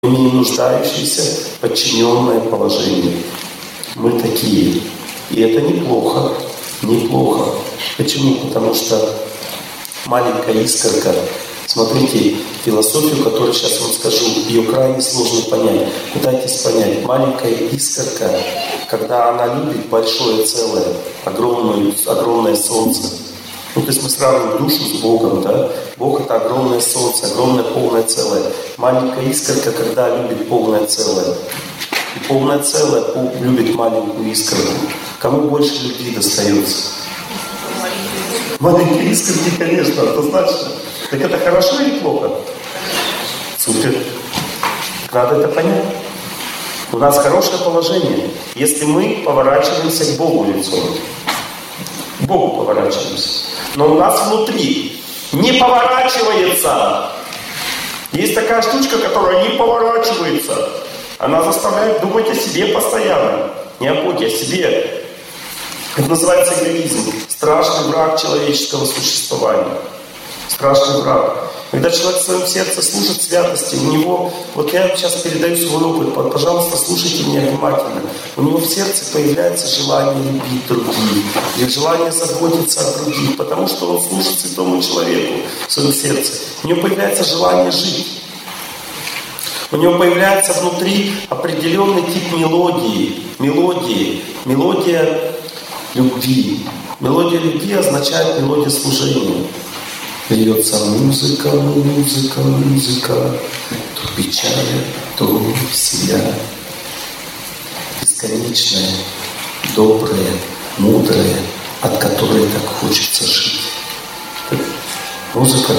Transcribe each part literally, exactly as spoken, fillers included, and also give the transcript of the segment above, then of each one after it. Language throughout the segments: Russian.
имеем нуждающееся, подчиненное положение. Мы такие. И это неплохо. Неплохо. Почему? Потому что маленькая искорка. Смотрите, философию, которую сейчас вам скажу, ее крайне сложно понять. Пытайтесь понять. Маленькая искорка, когда она любит большое целое, огромное, огромное солнце. Ну, то есть мы сравниваем душу с Богом, да? Бог — это огромное солнце, огромное полное целое. Маленькая искорка, когда любит полное целое. И полное целое любит маленькую искорку. Кому больше любви достается? Маленькие искорки, конечно, однозначно. Так это хорошо или плохо? Супер. Надо это понять. У нас хорошее положение, если мы поворачиваемся к Богу лицом. К Богу поворачиваемся. Но у нас внутри не поворачивается. Есть такая штучка, которая не поворачивается. Она заставляет думать о себе постоянно. Не о Боге, а о себе. Это называется эгоизм. Страшный враг человеческого существования. Страшный враг. Когда человек в своем сердце служит святости, у него, вот я сейчас передаю свой опыт, пожалуйста, слушайте меня внимательно. У него в сердце появляется желание любить других, или желание заботиться о других, потому что он служит святому человеку в своем сердце. У него появляется желание жить. У него появляется внутри определенный тип мелодии. Мелодии. Мелодия любви. Мелодия любви означает мелодия служения. Льется музыка, музыка, музыка, то печаль, то веселя. Бесконечная, добрая, мудрая, от которой так хочется жить. Музыка.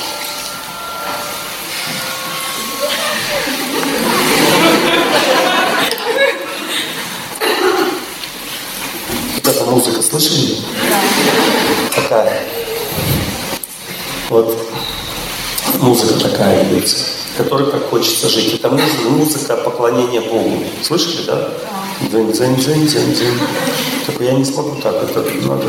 Вот эта музыка, слышали? Такая. Вот музыка такая льется, которой так хочется жить. Это музыка поклонения Богу. Слышали, да? Дзынь-дзынь-дзынь-дзынь-дзынь. Только я не смогу так, это надо.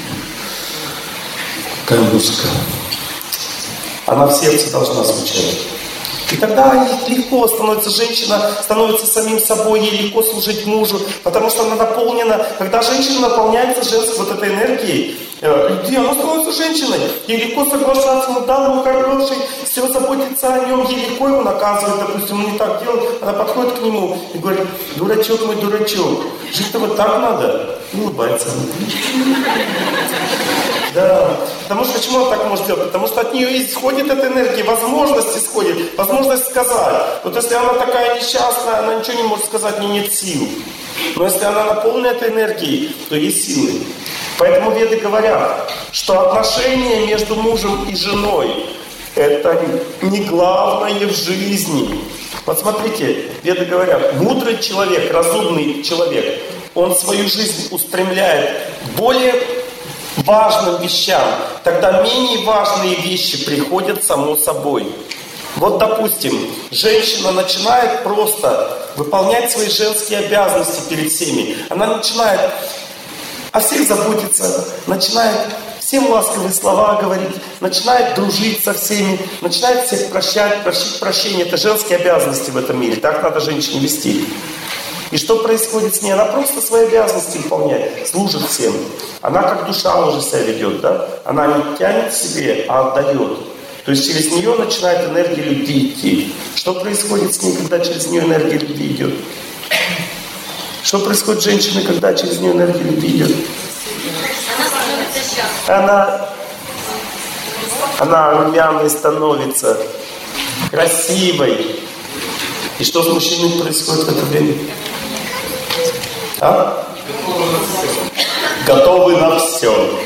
Какая музыка? Она в сердце должна звучать. И тогда легко становится женщина, становится самим собой, ей легко служить мужу, потому что она наполнена, когда женщина наполняется женской вот этой энергией, любви, она становится женщиной, ей легко соглашаться, ну да, он хороший, все заботится о нем, ей легко его наказывать, допустим, он не так делает, она подходит к нему и говорит: дурачок мой, дурачок, жить-то вот так надо, и улыбается. Да, потому что почему он так может делать? Потому что от нее исходит эта энергия, возможность исходит, возможность сказать. Вот если она такая несчастная, она ничего не может сказать, у нее нет сил. Но если она наполнена этой энергией, то есть силы. Поэтому веды говорят, что отношения между мужем и женой – это не главное в жизни. Вот смотрите, веды говорят, мудрый человек, разумный человек, он свою жизнь устремляет более важным вещам, тогда менее важные вещи приходят само собой. Вот, допустим, женщина начинает просто выполнять свои женские обязанности перед всеми. Она начинает о всех заботиться, начинает всем ласковые слова говорить, начинает дружить со всеми, начинает всех прощать, просить прощения. Это женские обязанности в этом мире. Так надо женщине вести. И что происходит с ней? Она просто свои обязанности выполняет, служит всем. Она как душа уже себя ведет, да? Она не тянет к себе, а отдает. То есть через нее начинает энергия любви идти. Что происходит с ней, когда через нее энергия любви идет? Что происходит с женщиной, когда через нее энергия любви идет? Она, она румяной становится, красивой. И что с мужчиной происходит в это время? А? Готовы на все.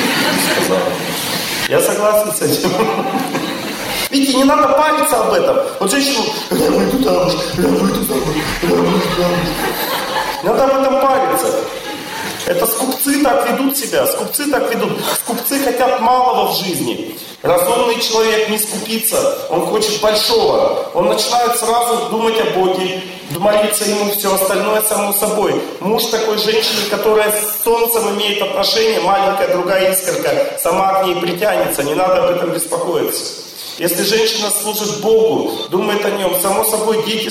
Я согласен с этим. Видите, не надо париться об этом. Вот женщину, я выйду замуж, я выйду замуж, я выйду замуж. Не надо об этом париться. Это скупцы так ведут себя, скупцы так ведут. Скупцы хотят малого в жизни. Разумный человек не скупится, он хочет большого. Он начинает сразу думать о Боге, молиться ему, все остальное само собой. Муж такой женщины, которая с солнцем имеет отношение, маленькая другая искорка, сама к ней притянется, не надо об этом беспокоиться. Если женщина служит Богу, думает о Нем, само собой дети